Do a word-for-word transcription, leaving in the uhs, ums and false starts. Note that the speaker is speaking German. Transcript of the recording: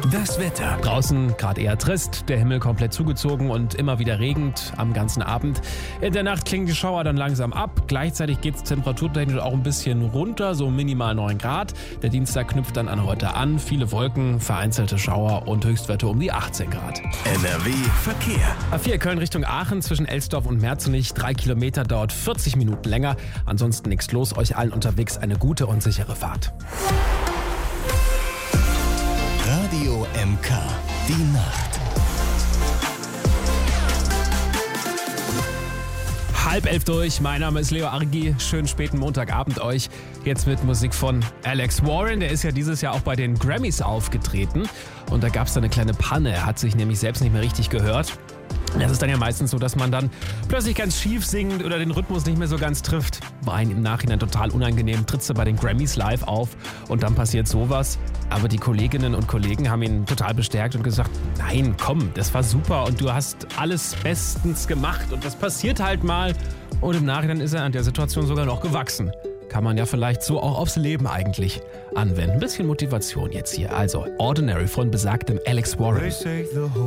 Das Wetter. Draußen gerade eher trist, der Himmel komplett zugezogen und immer wieder regend am ganzen Abend. In der Nacht klingen die Schauer dann langsam ab. Gleichzeitig geht es temperaturtechnisch auch ein bisschen runter, so minimal neun Grad. Der Dienstag knüpft dann an heute an. Viele Wolken, vereinzelte Schauer und Höchstwerte um die achtzehn Grad. N R W Verkehr. A vier Köln Richtung Aachen zwischen Elsdorf und Merzenich. Drei Kilometer dauert vierzig Minuten länger. Ansonsten nichts los. Euch allen unterwegs eine gute und sichere Fahrt. Radio M K. Die Nacht. Halb elf durch, mein Name ist Leo Argi. Schönen späten Montagabend euch. Jetzt mit Musik von Alex Warren. Der ist ja dieses Jahr auch bei den Grammys aufgetreten. Und da gab es eine kleine Panne. Er hat sich nämlich selbst nicht mehr richtig gehört. Das ist dann ja meistens so, dass man dann plötzlich ganz schief singt oder den Rhythmus nicht mehr so ganz trifft. War einem im Nachhinein total unangenehm. Trittst du bei den Grammys live auf und dann passiert sowas. Aber die Kolleginnen und Kollegen haben ihn total bestärkt und gesagt, nein, komm, das war super und du hast alles bestens gemacht und das passiert halt mal. Und im Nachhinein ist er an der Situation sogar noch gewachsen. Kann man ja vielleicht so auch aufs Leben eigentlich anwenden. Ein bisschen Motivation jetzt hier. Also Ordinary von besagtem Alex Warren.